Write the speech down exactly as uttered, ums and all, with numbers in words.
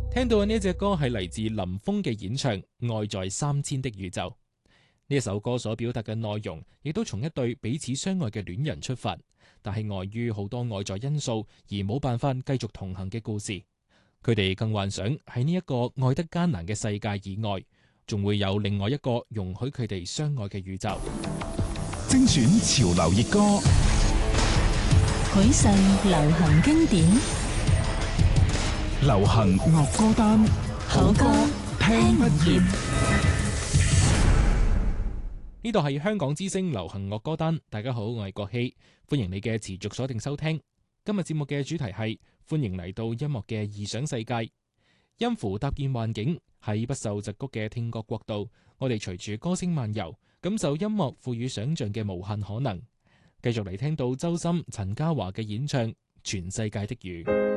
聽到嘅呢隻歌係嚟自林峰嘅演唱《愛在三千的宇宙》。呢一首歌所表達嘅內容，亦都從一對彼此相愛嘅戀人出發，但係礙於好多外在因素而冇辦法繼續同行嘅故事。佢哋更幻想喺呢一個愛得艱難嘅世界以外，仲會有另外一個容許佢哋相愛嘅宇宙。 精選潮流熱歌， 許世流行經典， 流行樂歌單， 好歌聽不厭。 呢度係香港之聲流行樂歌單，大家好，我係國希，歡迎你嘅持續鎖定收聽。今日節目嘅主題係歡迎嚟到音樂嘅異想世界，音符搭建幻境，喺不受桎梏嘅聽覺國度，我哋隨住歌聲漫遊，感受音樂賦予想象嘅無限可能。繼續嚟聽到周深、陳嘉華嘅演唱《全世界的雨》。